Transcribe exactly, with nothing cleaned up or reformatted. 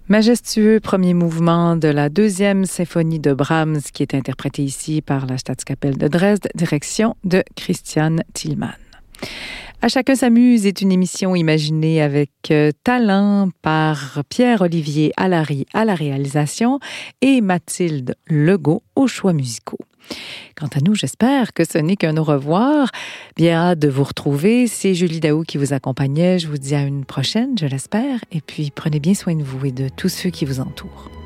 Majestueux premier mouvement de la deuxième symphonie de Brahms qui est interprété ici par la Staatskapelle de Dresde, direction de Christian Thielmann. À chacun s'amuse est une émission imaginée avec euh, talent par Pierre-Olivier Allary à la réalisation et Mathilde Legault aux choix musicaux. Quant à nous, j'espère que ce n'est qu'un au revoir. Bien hâte de vous retrouver. C'est Julie Daou qui vous accompagnait. Je vous dis à une prochaine, je l'espère. Et puis, prenez bien soin de vous et de tous ceux qui vous entourent.